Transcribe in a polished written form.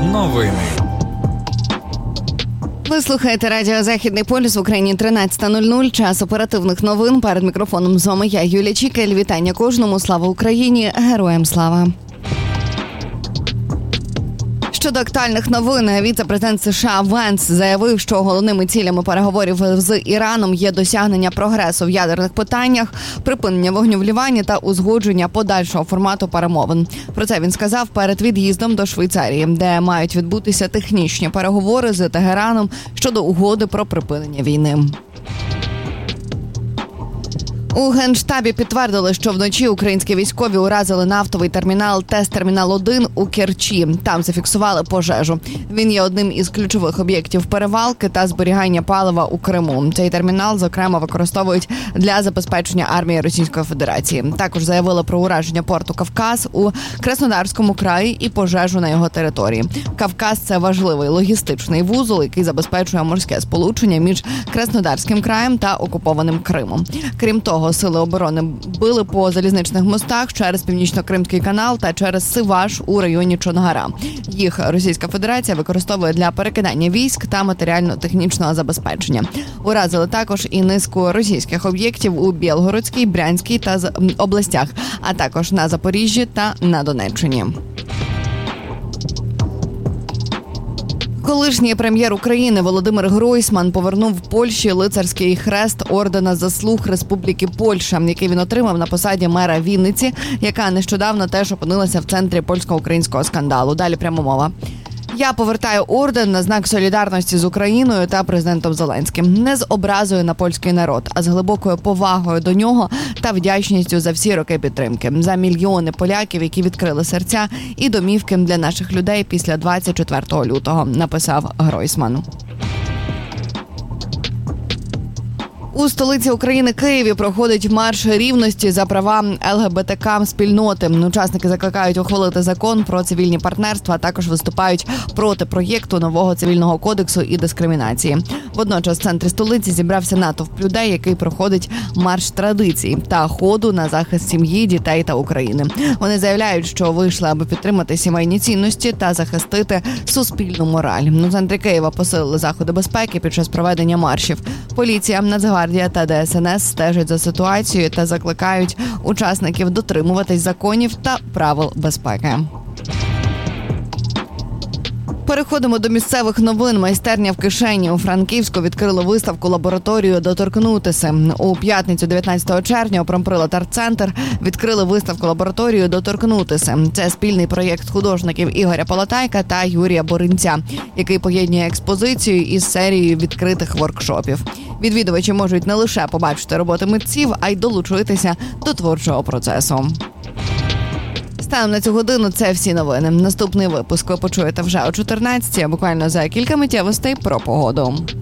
Новини. Ви слухаєте радіо «Західний полюс» в Україні 13:00. Час оперативних новин. Перед мікрофоном з вами я, Юлія Чікель. Вітання кожному. Слава Україні! Героям слава! Щодо актуальних новин, віце-президент США Венс заявив, що головними цілями переговорів з Іраном є досягнення прогресу в ядерних питаннях, припинення вогню в Лівані та узгодження подальшого формату перемовин. Про це він сказав перед від'їздом до Швейцарії, де мають відбутися технічні переговори з Тегераном щодо угоди про припинення війни. У Генштабі підтвердили, що вночі українські військові уразили нафтовий термінал ТЕС-Термінал-1 у Керчі. Там зафіксували пожежу. Він є одним із ключових об'єктів перевалки та зберігання палива у Криму. Цей термінал, зокрема, використовують для забезпечення армії Російської Федерації. Також заявили про ураження порту Кавказ у Краснодарському краї і пожежу на його території. Кавказ – це важливий логістичний вузол, який забезпечує морське сполучення між Краснодарським краєм та окупованим Кримом. Крім того, сили оборони били по залізничних мостах через Північно-Кримський канал та через Сиваш у районі Чонгара. Їх Російська Федерація використовує для перекидання військ та матеріально-технічного забезпечення. Уразили також і низку російських об'єктів у Білгородській, Брянській та областях, а також на Запоріжжі та на Донеччині. Колишній прем'єр України Володимир Гройсман повернув Польщі лицарський хрест ордена заслуг Республіки Польща, який він отримав на посаді мера Вінниці, яка нещодавно теж опинилася в центрі польсько-українського скандалу. Далі пряма мова. Я повертаю орден на знак солідарності з Україною та президентом Зеленським. Не з образою на польський народ, а з глибокою повагою до нього та вдячністю за всі роки підтримки. За мільйони поляків, які відкрили серця і домівки для наших людей після 24 лютого, написав Гройсман. У столиці України Києві проходить марш рівності за права ЛГБТК-спільноти. Учасники закликають ухвалити закон про цивільні партнерства, а також виступають проти проєкту нового цивільного кодексу і дискримінації. Водночас в центрі столиці зібрався натовп людей, який проходить марш традицій та ходу на захист сім'ї, дітей та України. Вони заявляють, що вийшли, аби підтримати сімейні цінності та захистити суспільну мораль. У центрі Києва посилили заходи безпеки під час проведення маршів. Поліція, Нацгвардія та ДСНС стежать за ситуацією та закликають учасників дотримуватись законів та правил безпеки. Переходимо до місцевих новин. Майстерня в кишені. У Франківську відкрили виставку «Лабораторію доторкнутися». У п'ятницю 19 червня у Промприлад Арт-центр відкрили виставку «Лабораторію доторкнутися». Це спільний проєкт художників Ігоря Полотайка та Юрія Боринця, який поєднує експозицію із серією відкритих воркшопів. Відвідувачі можуть не лише побачити роботи митців, а й долучитися до творчого процесу. Станом на цю годину це всі новини. Наступний випуск ви почуєте вже о 14-й, а буквально за кілька миттєвостей про погоду.